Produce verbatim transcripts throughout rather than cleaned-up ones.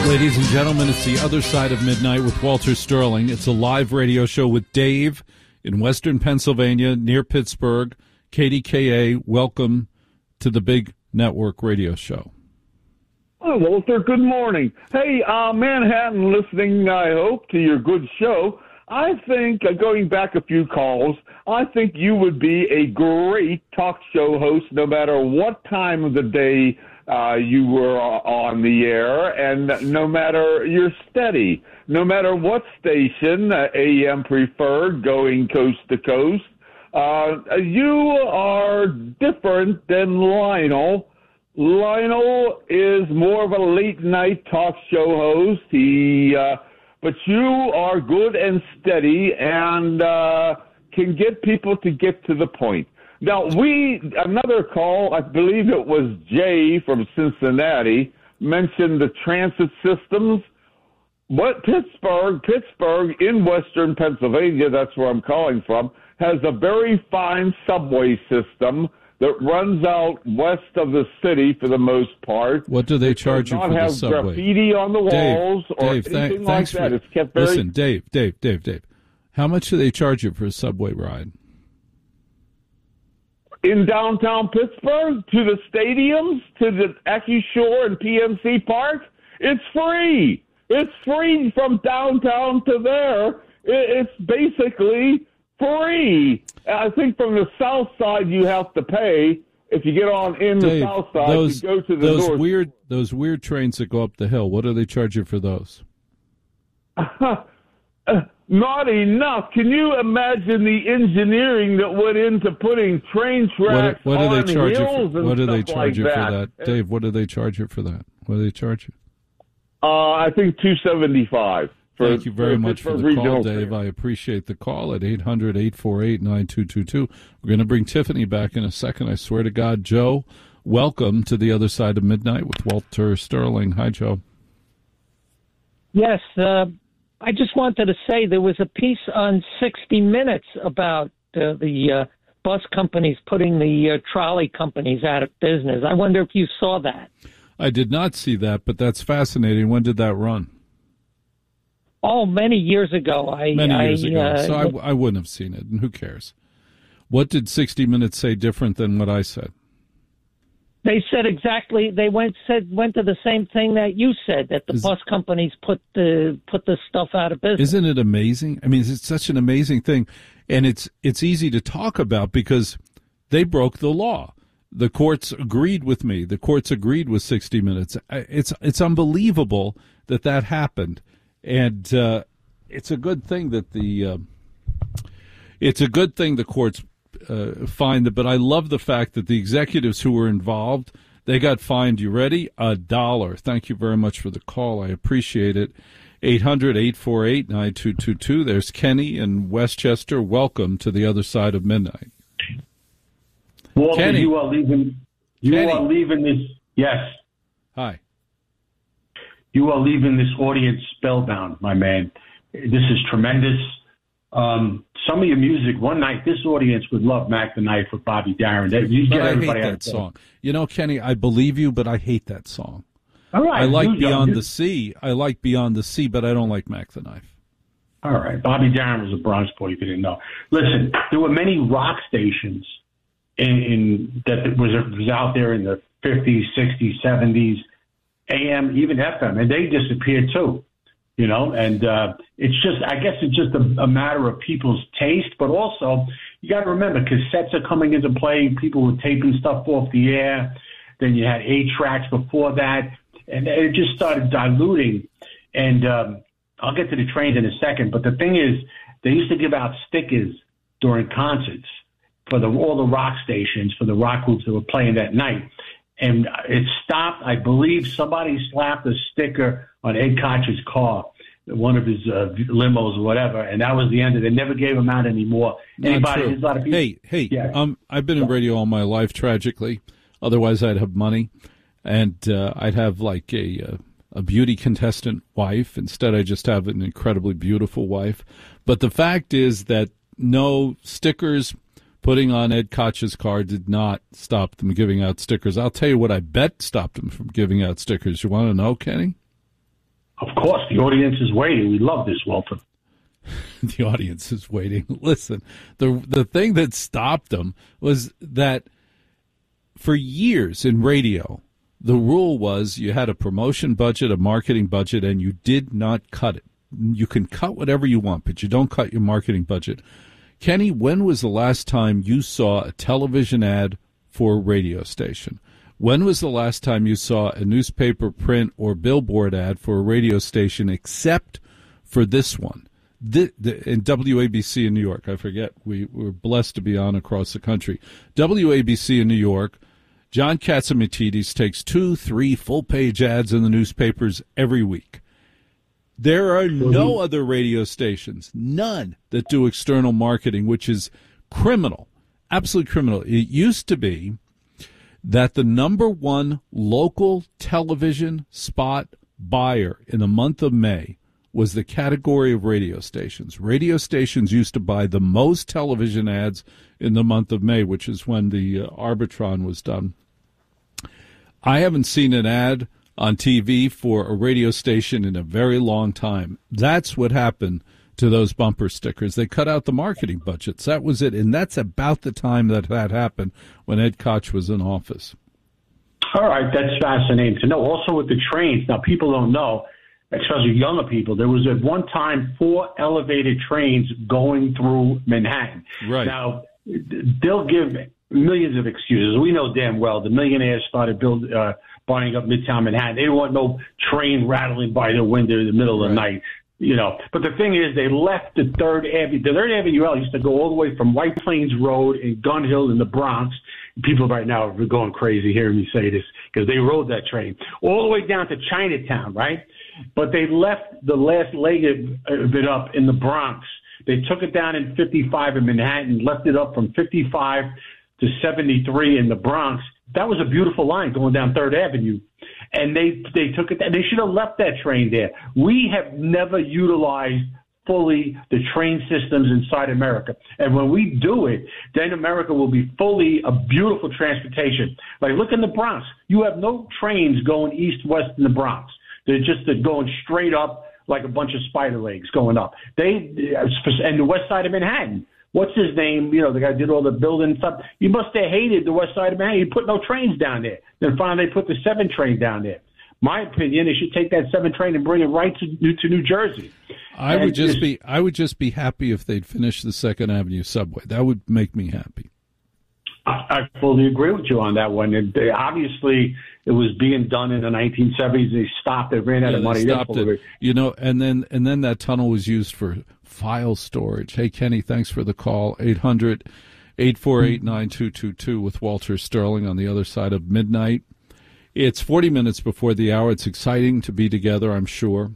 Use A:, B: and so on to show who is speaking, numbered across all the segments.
A: Ladies and gentlemen, it's The Other Side of Midnight with Walter Sterling. It's a live radio show with Dave in Western Pennsylvania near Pittsburgh. K D K A, welcome to the big network radio show.
B: Oh, Walter, good morning. Hey, uh, Manhattan listening, I hope, to your good show. I think, uh, going back a few calls, I think you would be a great talk show host no matter what time of the day uh, you were on the air, and no matter you're steady, no matter what station, uh, A M preferred, going coast to coast. Uh, you are different than Lionel. Lionel is more of a late-night talk show host. He, uh, but you are good and steady and uh, can get people to get to the point. Now, we, another call, I believe it was Jay from Cincinnati, mentioned the transit systems. What Pittsburgh, Pittsburgh in Western Pennsylvania, that's where I'm calling from, has a very fine subway system that runs out west of the city for the most part.
A: What do they charge you for the subway?
B: Does not have graffiti on the walls
A: Dave,
B: or
A: Dave,
B: anything
A: th-
B: like that.
A: For,
B: it's kept very...
A: Listen, Dave, Dave, Dave, Dave, how much do they charge you for a subway ride?
B: In downtown Pittsburgh, to the stadiums, to the AccuShore and P N C Park, it's free. It's free from downtown to there. It's basically free. I think from the south side you have to pay. If you get on in
A: Dave,
B: the south side,
A: those,
B: you go to the
A: those
B: north.
A: Weird, those weird trains that go up the hill, what do they charge you for those?
B: Not enough. Can you imagine the engineering that went into putting train tracks
A: what, what do
B: on
A: they charge
B: hills
A: you for,
B: and
A: What do they
B: stuff
A: charge
B: like
A: you
B: that?
A: for that? Dave, what do they charge you for that? What do they charge you?
B: Uh, I think two seventy-five. For,
A: Thank you very
B: for
A: much for the call, Dave. I appreciate the call at eight hundred, eight four eight, nine two two two. We're going to bring Tiffany back in a second, I swear to God. Joe, welcome to The Other Side of Midnight with Walter Sterling. Hi, Joe.
C: Yes, uh, I just wanted to say there was a piece on sixty minutes about uh, the uh, bus companies putting the uh, trolley companies out of business. I wonder if you saw that.
A: I did not see that, but that's fascinating. When did that run?
C: Oh, many years ago. I,
A: Many years
C: I,
A: ago.
C: uh,
A: so I, I wouldn't have seen it, and who cares? What did sixty minutes say different than what I said?
C: They said exactly. They went said went to the same thing that you said, that the
A: Is,
C: bus companies put the put the stuff out of business.
A: Isn't it amazing? I mean, it's such an amazing thing, and it's it's easy to talk about because they broke the law. The courts agreed with me. The courts agreed with sixty minutes. It's it's unbelievable that that happened, and uh, it's a good thing that the uh, it's a good thing the courts uh, find it. But I love the fact that the executives who were involved, they got fined. You ready? A dollar. Thank you very much for the call. I appreciate it. eight hundred, eight four eight, nine two two two. There's Kenny in Westchester. Welcome to The Other Side of Midnight.
D: Walter,
A: Kenny.
D: you are leaving. You
A: Kenny.
D: are leaving this. Yes,
A: Hi.
D: you are leaving this audience spellbound, my man. This is tremendous. Um, some of your music. One night, this audience would love Mac the Knife with Bobby Darin. That- You
A: But
D: get
A: I hate
D: everybody out
A: that
D: of there.
A: song. You know, Kenny, I believe you, but I hate that song.
D: All right,
A: I like
D: you-
A: Beyond
D: you-
A: the Sea. I like Beyond the Sea, but I don't like Mac the Knife.
D: All right, Bobby Darin was a Bronx boy. If you didn't know, listen, there were many rock stations in, in that was, was out there in the fifties, sixties, seventies, A M, even F M, and they disappeared too. You know, and uh, it's just, I guess it's just a, a matter of people's taste, but also you got to remember cassettes are coming into play. People were taping stuff off the air. Then you had eight tracks before that, and it just started diluting. And um, I'll get to the trains in a second, but the thing is, they used to give out stickers during concerts for the, all the rock stations, for the rock groups that were playing that night. And it stopped. I believe somebody slapped a sticker on Ed Koch's car, one of his uh, limos or whatever, and that was the end of it. They never gave them out anymore.
A: Not
D: Anybody,
A: true.
D: there's a lot of people.
A: Hey, hey,
D: Yeah.
A: um, I've been in radio all my life, tragically. Otherwise, I'd have money, and uh, I'd have like a uh, a beauty contestant wife. Instead, I just have an incredibly beautiful wife. But the fact is that no stickers putting on Ed Koch's car did not stop them giving out stickers. I'll tell you what I bet stopped them from giving out stickers. You want to know, Kenny?
D: Of course, the audience is waiting. We love this, Walter.
A: The audience is waiting. Listen, the the thing that stopped them was that for years in radio, the rule was you had a promotion budget, a marketing budget, and you did not cut it. You can cut whatever you want, but you don't cut your marketing budget. Kenny, when was the last time you saw a television ad for a radio station? When was the last time you saw a newspaper, print, or billboard ad for a radio station except for this one? The, the, in W A B C in New York, I forget, we were blessed to be on across the country. W A B C in New York, John Catsimatidis takes two, three full-page ads in the newspapers every week. There are no other radio stations, none, that do external marketing, which is criminal, absolutely criminal. It used to be that the number one local television spot buyer in the month of May was the category of radio stations. Radio stations used to buy the most television ads in the month of May, which is when the uh, Arbitron was done. I haven't seen an ad on T V for a radio station in a very long time. That's what happened to those bumper stickers. They cut out the marketing budgets. That was it. And that's about the time that that happened, when Ed Koch was in office.
D: All right, that's fascinating to know. Also with the trains, now people don't know, especially younger people, there was at one time four elevated trains going through Manhattan.
A: Right.
D: Now, they'll give millions of excuses. We know damn well the millionaires started build, uh, buying up Midtown Manhattan. They didn't want no train rattling by their window in the middle of the
A: right.
D: night. You know, but the thing is, they left the Third Avenue. The Third Avenue L used to go all the way from White Plains Road in Gun Hill in the Bronx. People right now are going crazy hearing me say this because they rode that train all the way down to Chinatown, right? But they left the last leg of it up in the Bronx. They took it down in fifty-five in Manhattan, left it up from fifty-five to seventy-three in the Bronx. That was a beautiful line going down Third Avenue. And they they took it. They should have left that train there. We have never utilized fully the train systems inside America. And when we do it, then America will be fully a beautiful transportation. Like, look in the Bronx. You have no trains going east-west in the Bronx. They're just they're going straight up like a bunch of spider legs going up. They and the west side of Manhattan. What's his name? You know, the guy did all the building stuff. He must have hated the west side of Manhattan. He put no trains down there. Then finally they put the seven train down there. My opinion, they should take that seven train and bring it right to New, to New Jersey.
A: I
D: and
A: would just be I would just be happy if they'd finish the Second Avenue subway. That would make me happy.
D: I, I fully agree with you on that one. And they, obviously, it was being done in the nineteen seventies. They stopped. They ran out
A: yeah,
D: of money.
A: They stopped it. You know, and then and then that tunnel was used for file storage. Hey, Kenny, thanks for the call. eight hundred, eight four eight, nine two two two with Walter Sterling on the other side of midnight. It's forty minutes before the hour. It's exciting to be together, I'm sure.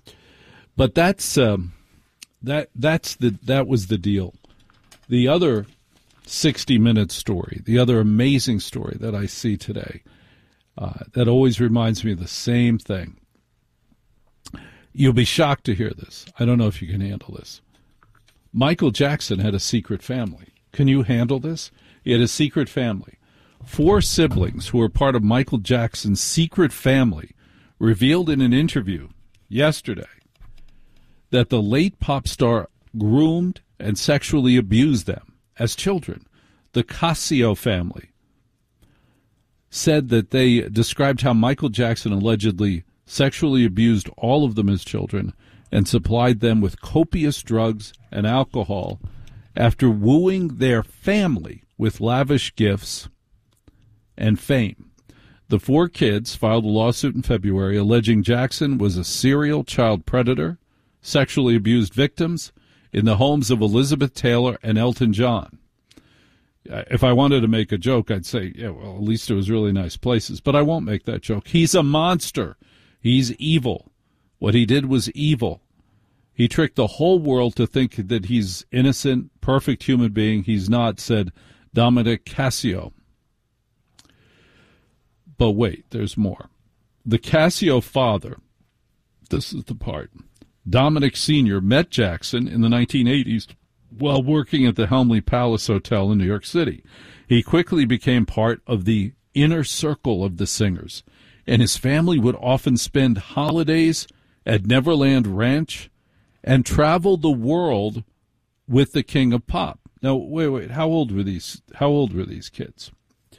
A: But that's um, that that's the that was the deal. The other sixty-minute story, the other amazing story that I see today, uh, that always reminds me of the same thing. You'll be shocked to hear this. I don't know if you can handle this. Michael Jackson had a secret family. Can you handle this? He had a secret family. Four siblings who were part of Michael Jackson's secret family revealed in an interview yesterday that the late pop star groomed and sexually abused them as children. The Casio family said that they described how Michael Jackson allegedly sexually abused all of them as children and supplied them with copious drugs and alcohol after wooing their family with lavish gifts and fame. The four kids filed a lawsuit in February alleging Jackson was a serial child predator, sexually abused victims in the homes of Elizabeth Taylor and Elton John. If I wanted to make a joke, I'd say, yeah, well, at least it was really nice places. But I won't make that joke. He's a monster. He's evil. What he did was evil. He tricked the whole world to think that he's innocent, perfect human being. He's not, said Dominic Casio. But wait, there's more. The Casio father, this is the part, Dominic Senior met Jackson in the nineteen eighties while working at the Helmsley Palace Hotel in New York City. He quickly became part of the inner circle of the singers, and his family would often spend holidays at Neverland Ranch and traveled the world with the King of Pop. Now, wait, wait, how old were these, how old were these kids?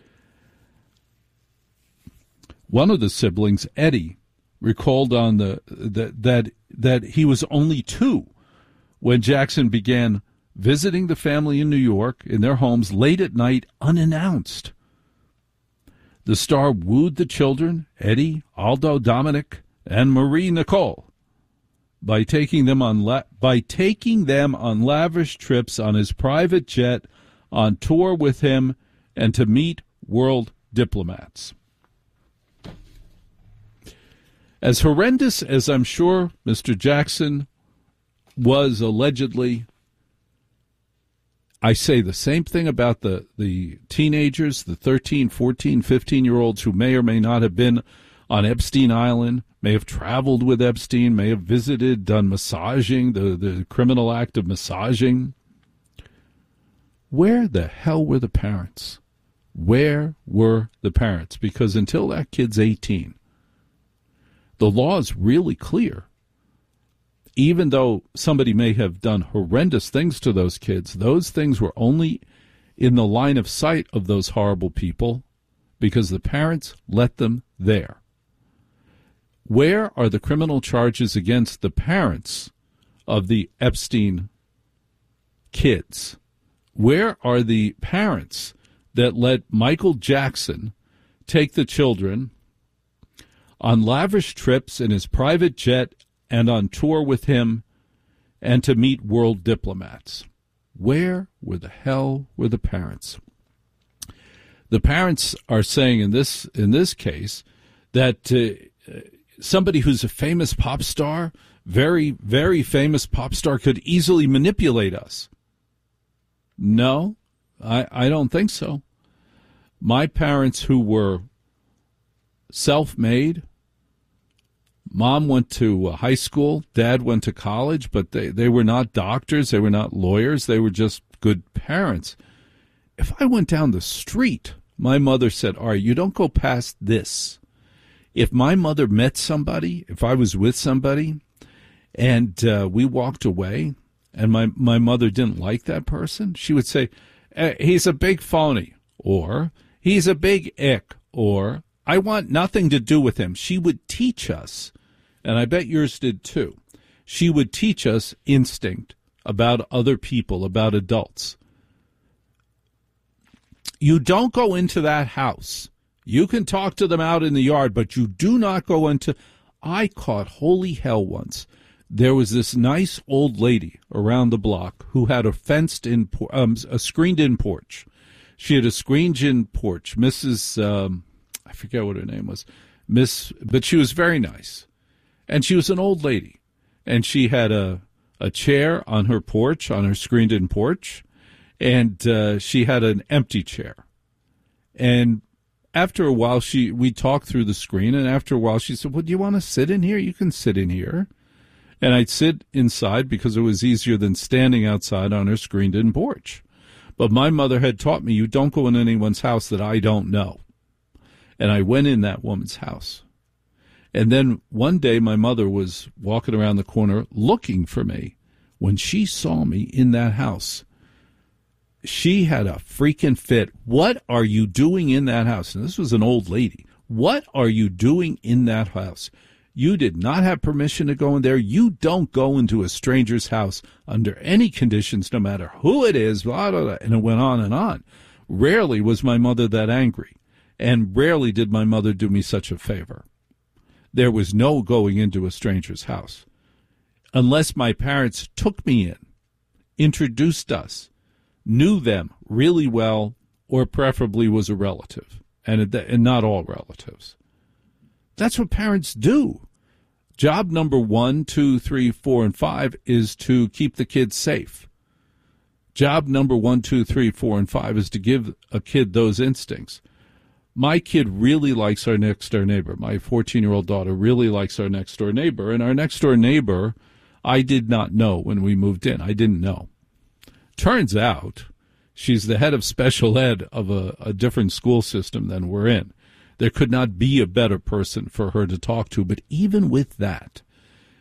A: One of the siblings, Eddie, recalled on the that that that he was only two when Jackson began visiting the family in New York in their homes late at night unannounced. The star wooed the children, Eddie, Aldo, Dominic, and Marie Nicole, by taking them on la- by taking them on lavish trips on his private jet, on tour with him, and to meet world diplomats. As horrendous as I'm sure Mister Jackson was allegedly, I say the same thing about the, the teenagers, the thirteen, fourteen, fifteen-year-olds who may or may not have been on Epstein Island, may have traveled with Epstein, may have visited, done massaging, the, the criminal act of massaging. Where the hell were the parents? Where were the parents? Because until that kid's eighteen, the law is really clear. Even though somebody may have done horrendous things to those kids, those things were only in the line of sight of those horrible people because the parents let them there. Where are the criminal charges against the parents of the Epstein kids? Where are the parents that let Michael Jackson take the children on lavish trips in his private jet and on tour with him and to meet world diplomats? Where were the hell were the parents? The parents are saying in this in this case that uh, somebody who's a famous pop star, very, very famous pop star, could easily manipulate us. No, I, I don't think so. My parents, who were self-made, Mom went to high school, Dad went to college, but they, they were not doctors, they were not lawyers, they were just good parents. If I went down the street, my mother said, all right, you don't go past this. If my mother met somebody, if I was with somebody, and uh, we walked away, and my, my mother didn't like that person, she would say, eh, he's a big phony, or he's a big ick, or I want nothing to do with him. She would teach us, and I bet yours did too. She would teach us instinct about other people, about adults. You don't go into that house. You can talk to them out in the yard, but you do not go into... I caught holy hell once. There was this nice old lady around the block who had a fenced-in, um, a screened-in porch. She had a screened-in porch. Missus Um, I forget what her name was, Miss, but she was very nice, and she was an old lady, and she had a a chair on her porch, on her screened-in porch, and uh, she had an empty chair, and after a while, she we talked through the screen, and after a while, she said, well, do you want to sit in here? You can sit in here. And I'd sit inside because it was easier than standing outside on her screened-in porch. But my mother had taught me, you don't go in anyone's house that I don't know. And I went in that woman's house. And then one day, my mother was walking around the corner looking for me. When she saw me in that house, she had a freaking fit. What are you doing in that house? And this was an old lady. What are you doing in that house? You did not have permission to go in there. You don't go into a stranger's house under any conditions, no matter who it is, blah, blah, blah. And it went on and on. Rarely was my mother that angry, and rarely did my mother do me such a favor. There was no going into a stranger's house unless my parents took me in, introduced us, knew them really well, or preferably was a relative, and, and not all relatives. That's what parents do. Job number one, two, three, four, and five is to keep the kids safe. Job number one, two, three, four, and five is to give a kid those instincts. My kid really likes our next-door neighbor. My fourteen-year-old daughter really likes our next-door neighbor, and our next-door neighbor I did not know when we moved in. I didn't know. Turns out she's the head of special ed of a, a different school system than we're in. There could not be a better person for her to talk to. But even with that,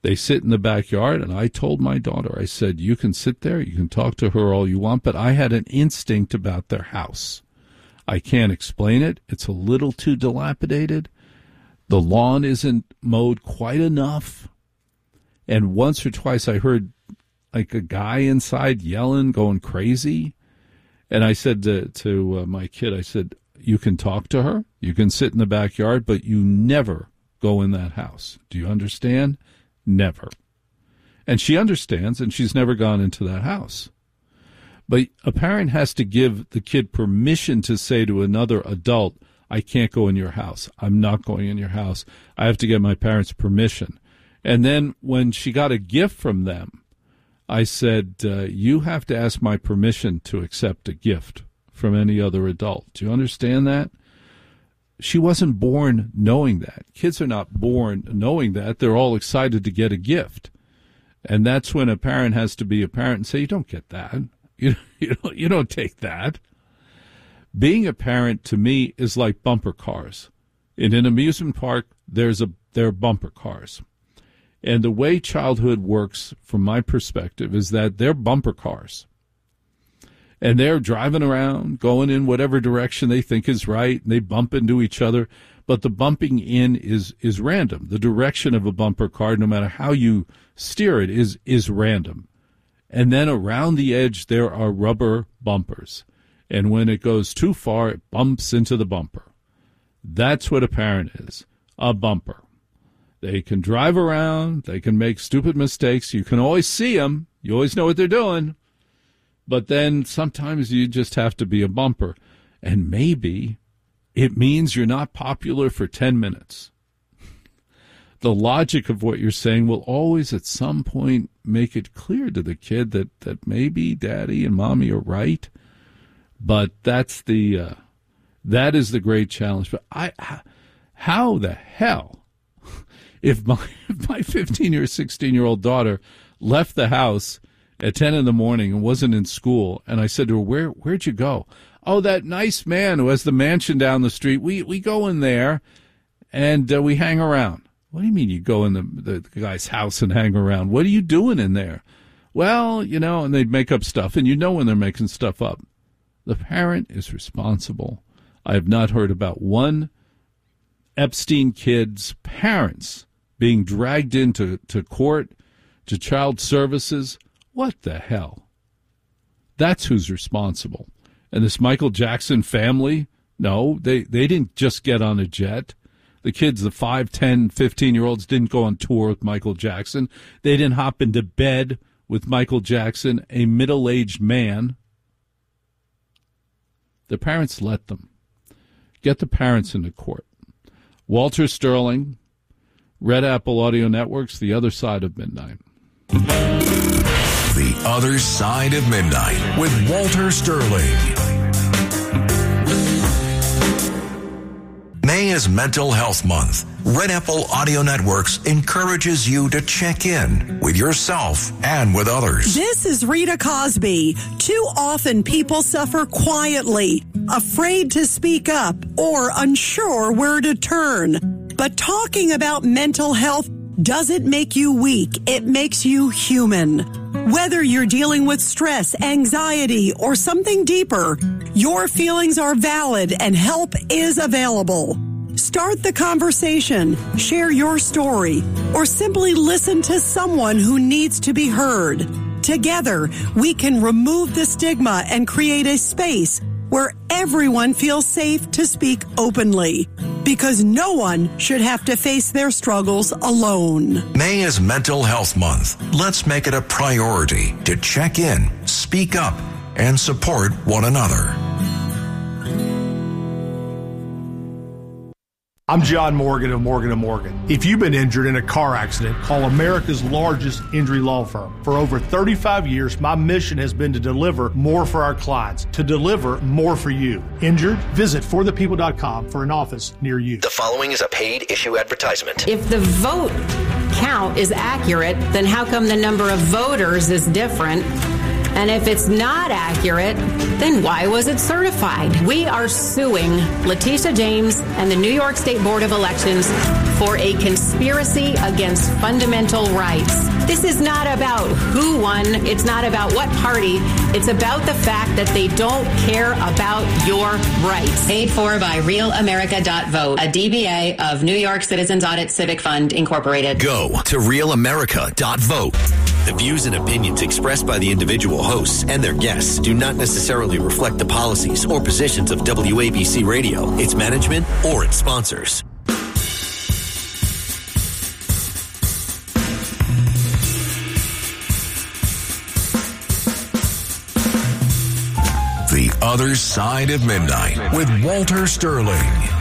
A: They sit in the backyard, and I told my daughter, I said, you can sit there, you can talk to her all you want, but I had an instinct about their house. I can't explain it. It's a little too dilapidated. The lawn isn't mowed quite enough. And once or twice I heard like a guy inside yelling, going crazy. And I said to, to uh, my kid, I said, you can talk to her, you can sit in the backyard, but you never go in that house. Do you understand? Never. And she understands, and she's never gone into that house. But a parent has to give the kid permission to say to another adult, I can't go in your house. I'm not going in your house. I have to get my parents' permission. And then when she got a gift from them, I said, uh, you have to ask my permission to accept a gift from any other adult. Do you understand that? She wasn't born knowing that. Kids are not born knowing that. They're all excited to get a gift. And that's when a parent has to be a parent and say, you don't get that. You, you, don't, you don't take that. Being a parent, to me, is like bumper cars. In an amusement park, there's a there are bumper cars. And the way childhood works, from my perspective, is that they're bumper cars. And they're driving around, going in whatever direction they think is right, and they bump into each other. But the bumping in is is random. The direction of a bumper car, no matter how you steer it, is is random. And then around the edge, there are rubber bumpers. And when it goes too far, it bumps into the bumper. That's what a parent is, a bumper. They can drive around. They can make stupid mistakes. You can always see them. You always know what they're doing. But then sometimes you just have to be a bumper. And maybe it means you're not popular for ten minutes. The logic of what you're saying will always at some point make it clear to the kid that, that maybe daddy and mommy are right. But that's the uh, that is the great challenge. But I, how the hell, if my if my fifteen or sixteen year old daughter left the house at ten in the morning and wasn't in school, and I said to her, "Where where'd you go?" "Oh, that nice man who has the mansion down the street. We we go in there, and uh, we hang around." "What do you mean you go in the, the the guy's house and hang around? What are you doing in there?" "Well, you know," and they'd make up stuff, and you know when they're making stuff up. The parent is responsible. I have not heard about one Epstein kid's parents being dragged into to court, to child services. What the hell? That's who's responsible. And this Michael Jackson family, no, they, they didn't just get on a jet. The kids, the five, ten, fifteen-year-olds didn't go on tour with Michael Jackson. They didn't hop into bed with Michael Jackson, a middle-aged man. The parents let them. Get the parents into court. Walter Sterling, Red Apple Audio Networks, The Other Side of Midnight.
E: The Other Side of Midnight with Walter Sterling. May is Mental Health Month. Red Apple Audio Networks encourages you to check in with yourself and with others.
F: This is Rita Cosby. Too often people suffer quietly, afraid to speak up, or unsure where to turn. But talking about mental health doesn't make you weak. It makes you human. Whether you're dealing with stress, anxiety, or something deeper, your feelings are valid and help is available. Start the conversation, share your story, or simply listen to someone who needs to be heard. Together, we can remove the stigma and create a space where everyone feels safe to speak openly, because no one should have to face their struggles alone.
E: May is Mental Health Month. Let's make it a priority to check in, speak up, and support one another.
G: I'm John Morgan of Morgan and Morgan. If you've been injured in a car accident, call America's largest injury law firm. For over thirty-five years, my mission has been to deliver more for our clients, to deliver more for you. Injured? Visit for the people dot com for an office near you.
H: The following is a paid issue advertisement.
I: If the vote count is accurate, then how come the number of voters is different? And if it's not accurate, then why was it certified? We are suing Letitia James and the New York State Board of Elections for a conspiracy against fundamental rights. This is not about who won. It's not about what party. It's about the fact that they don't care about your rights.
J: Paid for by real america dot vote, a D B A of New York Citizens Audit Civic Fund, Incorporated.
E: Go to real america dot vote. The views and opinions expressed by the individual hosts and their guests do not necessarily reflect the policies or positions of W A B C Radio, its management, or its sponsors. The Other Side of Midnight with Walter Sterling.